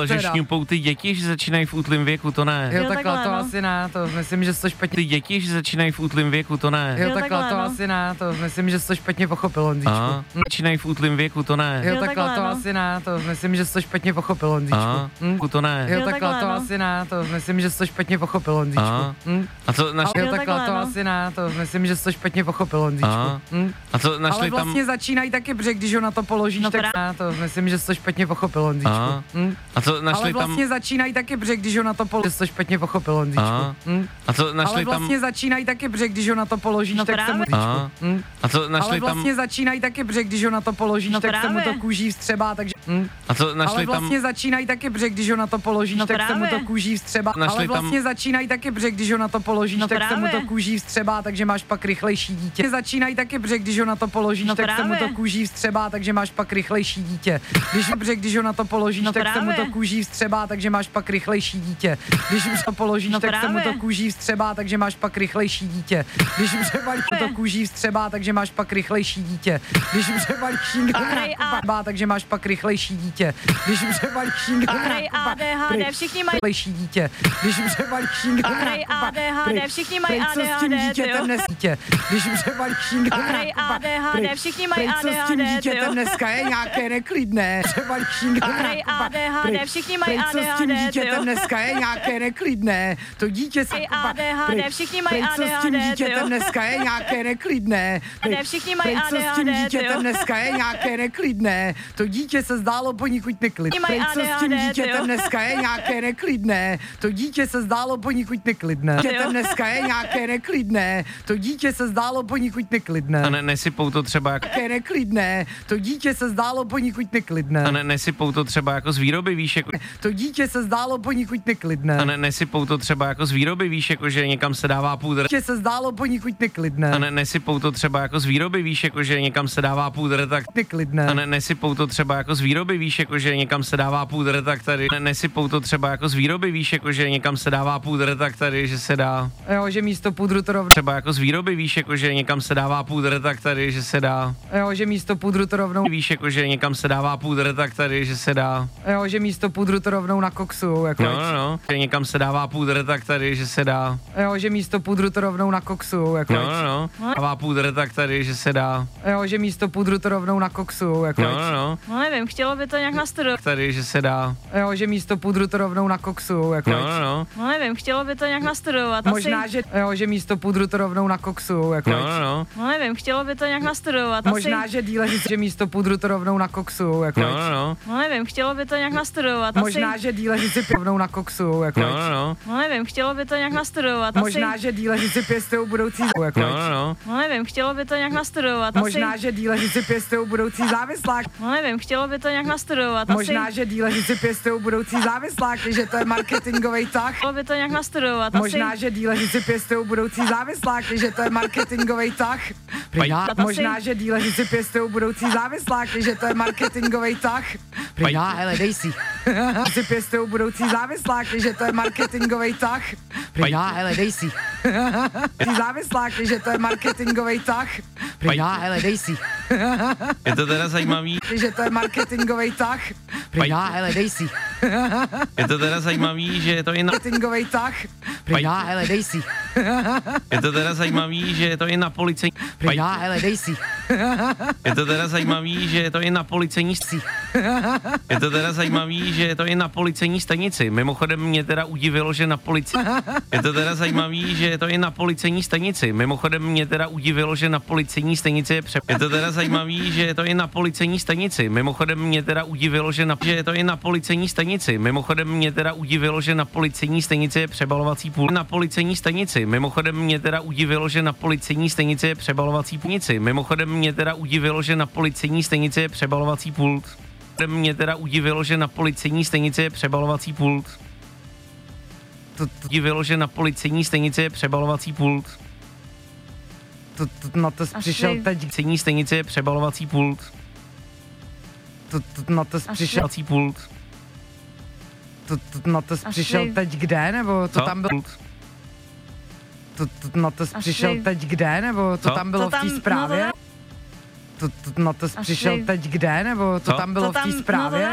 myslel, že šňupou ty děti, že začínají v útlém věku, to ne. Jo, takhle, to asi ne, to myslím, že jsi to špatně. Ty děti, že začínají v útlém věku, to ne. Jo, takhle, to asi ne, to myslím, že jsi to špatně pochopil, Honzíčku. Začínají v útlém věku, to ne. Jo, takhle, to asi ne, to myslím, že jsi to špatně pochopil, Honzíčku. To ne. Jo, takhle, to asi ne, to myslím, že jsi to špatně pochopil, Honzíčku. A co našli? Jo, takhle, to asi ne, to myslím, že jsi to špatně pochopil, Honzíčku. A co našli ale tam? vlastně začínají taky, protože když ho na to položíš, tak ne, to myslím, že jsi to špatně pochopil, Honzíčku. A co našli ale tam? vlastně začínají taky, protože když ho na to položíš, jsi to špatně pochopil, Honzíčku. A co našli ale tam? vlastně začínají taky, protože když ho na to položíš, tak se mu A co našli ale tam? vlastně začínají taky, protože když ho na to položíš, tak se mu to kůží vstřebá, takže A co našli ale tam? vlastně začínají taky, protože když ho na to položíš, tak se mu to kůží vstřebá. Ale vlastně začínají taky, protože když ho na to položíš, tak se mu to kůží vstřebá, takže máš pak rychlejší dítě. Začínají taky, protože když ho na to položíš, tak se mu to kůží vstřebá, takže máš pak rychlejší dítě. Když ho na to položíš, tak se mu to kůží vstřebá, takže máš pak rychlejší dítě. Když to položíš, tak se mu to kůží vstřebá, takže máš pak rychlejší dítě. Když přebalíš to kůží vstřebá, takže máš pak rychlejší dítě. Když přebalíš takže máš pak rychlejší dítě. Když přebalíš ADHD, všichni mají rychlejší dítě. Když přebalíš ADHD, všichni mají ADHD, dítě. Když přebalíš ADHD, všichni mají co s tím dítětem dneska je nějaké neklidné. Přebalíš ADHD, všichni mají co s tím dítětem dneska je nějaké neklidné. To dítě se ADHD, všichni mají co s tím dítětem dneska je nějaké neklidné. Všichni mají co s tím ADHD, dítětem dneska je nějaké neklidné. To dítě se zdálo poněkud neklidné. Co s tím dítětem dneska je nějaké neklidné. To dítě se zdálo poněkud neklidné. Dítětem dneska je nějaké neklidné. To dítě se zdálo poněkud neklidné. A nesypou to třeba jako... Nějaké neklidné. To dítě se zdálo poněkud neklidné. A nesypou to třeba jako z výroby, víš, jako... To dítě se zdálo poněkud neklidné. A nesypou to třeba jako z výroby, víš, jako že někam se dává půdr. Dítě se zdálo poněkud neklidné. A nesypou to třeba jako z výroby, víš, jako že někam se dává půdr, tak... Neklidné. A nesypou to třeba jako z výroby, víš, jako že někam se dává půdr, tak tady... Nesypou to třeba jako z výroby, víš, jako že někam se dává půdr, tak tady, že se dá... Jo, že místo pudru to rovnou... Třeba jako z výroby, víš, jako že někam se dává půdr, tak tady, že se dá... Jo, že místo pudru to rovnou... Víš, jako že někam se dává půdr, tak tady, že se dá... Jo, že místo pudru to rovnou na koksu, jako... No, že někam se dává půdr, tak tady, že se dá... Jo, že místo pudru to rovnou na koksu, jako... No, dává půdr, tak tady, že se dá... Jo, že místo pudru to rovnou na koksu, jako... No. No nevím, chtělo by to nějak nastudovat. Tady, že se dá... Jo, že místo pudru to rovnou na koksu, jako... No. No nevím, chtělo by to nějak nastudovat. Možná, že... Jo, že místo pudru to rovnou na koksu, jako... No. No nevím, chtělo by to nějak nastudovat. Možná, že díleři, že místo pudru to rovnou na koksu, jako... No. No nevím, chtělo by to nějak nastudovat. Možná, že díleři si rovnou na koksu, jako... No nevím, chtělo by to nějak nastudovat. Možná, že díleři si pěstují budoucí... jako... No nevím, chtělo by to nějak nastudovat. Možná, že díleři si pěstují budoucí závislák. No nevím, chtělo by to nějak nastudovat. Možná, že díleři si pěstují budoucí závisláky, že to je marketingový tah. Chtělo by to nějak nastudovat. Možná, že díleři si pěstují budoucí závisláky, že to je marketingový tah. Možná, že díleři si pěstují budoucí závisláky, že to je marketingový tah. Hele, dej si. Si pěstují budoucí závisláky, že to je marketingový tah. Hele, dej si. Závisláky, že to je marketingový tah. Hele, dej si. Je to teda zajímavý. Že to je marketingový tah. Hele, dej si. Je to teda zajímavý, že je to i na... Marketingový tah. Hele, dej si. Je to teda zajímavý, že je to i na policejní... Hele, dej si. Je to teda zajímavý, že je to i na policejní... Je to teda zajímavý, že je to i na policejní stanici. Mimochodem mě teda udivilo, že na policii... Je to teda zajímavý, že je to i na policejní stanici. Mimochodem mě teda udivilo, že na policejní stanici je Je to teda zajímavý, že je to i na policejní stanici. Mimochodem mě teda udivilo, že je to i na policejní stanici. Mimochodem mě teda udivilo, že na policejní stanici je přebalovací pult. Na policejní stanici. Mimochodem mě teda udivilo, že na policejní stanici je přebalovací pult. Mimochodem mě teda udivilo, že na policejní stanici je přebalovací pult. Mě teda udivilo, že na policejní stanici je přebalovací pult. Udivilo, že na policejní stanici je přebalovací pult. Na to jsi přišel teď. Policejní stanici je přebalovací pult. Na to jsi přišel pult. Na to jsi přišel teď kde, nebo to tam bylo? Na to jsi přišel teď kde, nebo to tam bylo v té zprávě? Na to jsi přišel teď kde, nebo to tam bylo v té zprávě?